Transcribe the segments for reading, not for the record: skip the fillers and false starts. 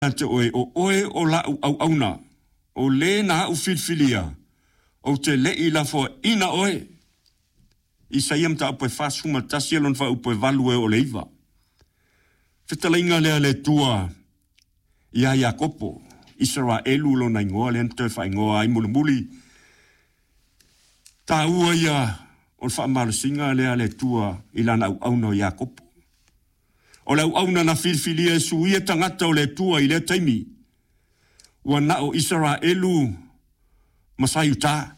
te oe o la au auna, o le na u filfilia, o te le I la fo ina oe. Isaia mta upe fasuma tasi alon fa upe value o leiva. Fetalainga lea le tua ia Iakopo, Israelu lo na ingoa le ante fa ingoa ai mulimuli. Ta ua ia o fa malusinga lea le tua ilana au auna Iakopo. O le au auna na filfilia suia tangata o le tua I le taimi. Ua na o Israelu masayuta.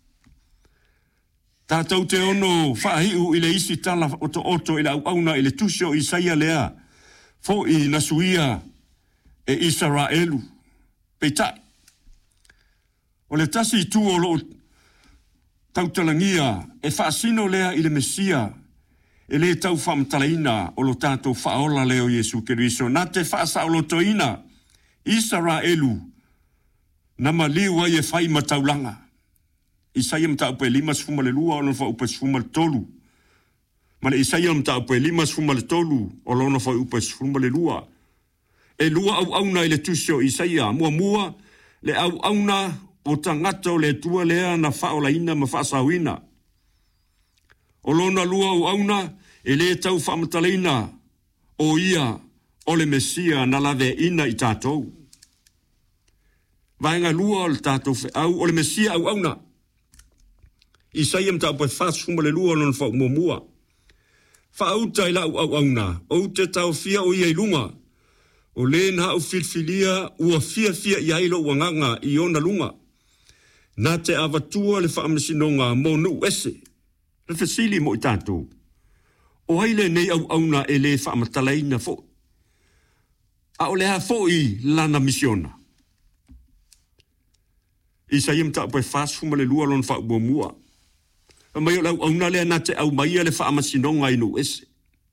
Tātou te ono whaahiu I le isi tala oto I le au auna I le tusio Isaia lea. Fo I nasuia e Israelu. Peitai. O le tasi tu o lo tautalangia e whaasino lea I le Mesia. E le tau whamtalaina o lo tātou whaola leo Jesu Keriso. Nā te whaasa o lo toina Israelu. Nama liwa I e whai mataulanga. Isaia mta upe 5 le lua o lo fa upe 5 tolu. Mana Isaia mta upe 5 le tolu o lo fa upe 5 le lua. E lua au auna I le tusio Isaia mua le au auna o tangata o le tua lea na whaolaina ma whaasawina. O lona lua au auna e le tau whamataleina o ia o le Mesia na lave ina I tātou. Vaenga lua o le tātou au o le Mesia au auna. Isaia mta upe whaasuma le lua lona whaumomua. Whaauta I la au auna o te tau fia o ia I lunga. O le na au filfilia ua fia I ailo wanganga I ona lunga. Na te avatua le whaamasinonga mo nu ese. Le fasili mo I tātou. O haile nei au auna e le whaamatalaina fo. A o le ha fo I lana misiona. Isaia mta upe whaasuma le lua lona whaumomua. Mai o lau auna lea na te au maia le whaamasinonga I nu ese.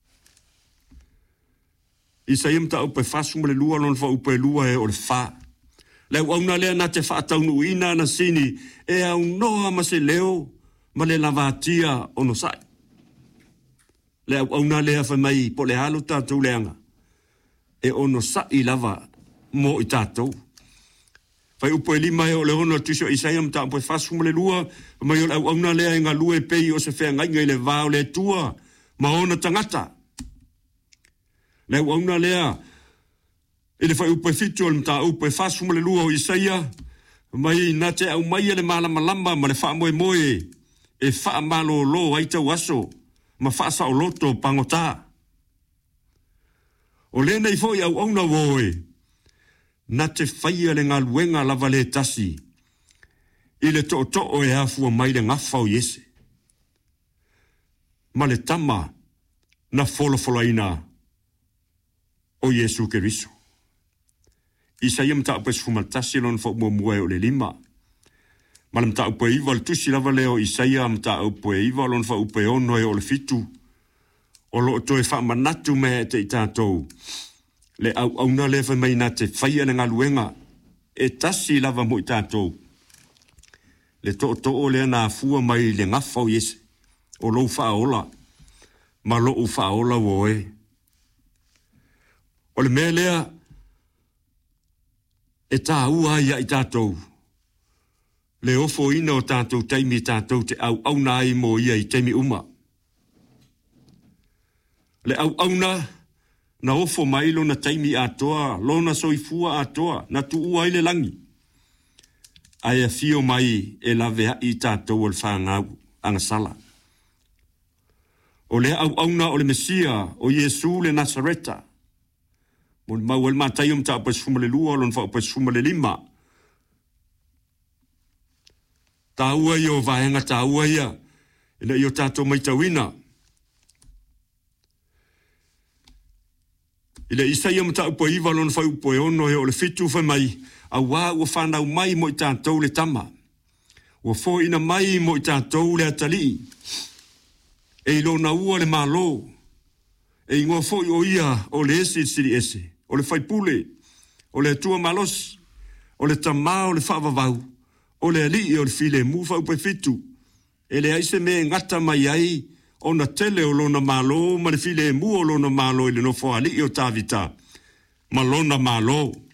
Isaia mta upe whaasuma le lua lona whaupe lua e o le wha. Lau auna lea na te whaataunu ina na sini e au noa ma se leo ma le lavatia o no sai. Lau auna lea whamai po le halo tātou leanga e o no sai lava mo I tātou. Fai upo e 5 o le hono tusio Isaia mta upe whaasuma le lua mai o lau auna lea inga lua e pei o se whea ngainga I le vao le tua ma ona tangata. Lau auna lea e le fai upe fitu o le mta upe whaasuma le lua o Isaia mai na te au mai le malama lamba ma le wha moe moe e wha malo lo aita waso ma wha sa o loto pangota. O le nei foi au auna woe na te whaia le ngā luenga lava le tasi I le to e hafua mai le ngawha o Iese. Ma le tama na folofolaina o Jesu Keriso. Isaia mta upe sfumaltasi lon fo mua o le 5. Ma le mta upe iwa le tusi lava leo Isaia mta upe iwa lon fo upe ono e o le fitu. O lo to e wha manatu me te I tātou. Le au auna le mai na te whaia le ngaluenga e tasi lava mo I tātou. Le to o le na fua mai le ngawha o Iese. O lo whaola. Ma lo whaola woe. O le mea lea e tā ua ia I tātou. Le ofo ina o tātou taimi tātou te au auna ai mo ia I taimi uma. Le au auna na ofo mailo na taimi atoa, lona soifua atoa, na tu ua I le langi. Aia fio mai e lave I tātou al whangau angasala. O le au auna o le Mesia o Jesu le Nasareta. Mon mau el matai ta pa sfuma le lua lon fa pa sfuma le 5. Ta ua yo vaenga ta ua ia. Ina yo tato mai tawina. Ila Isaia mta pa iwa lon fa upo e ono o le fitu fa mai. A wa ua whanau mai mo I tātou le tama. Ua fo ina mai mo I tātou le atali. E ilo na ua le malo. E ingoa fo I o ia o le ese siri ese. O le faipule. O le tua malos. O le tama o le whaavavau. O le ali o le file mufa upe fitu. E le aise me ngata mai ai. O na tele o lona malo. Ma le file mu o lona malo. I le no fo ali o tavita. Ma lona malo.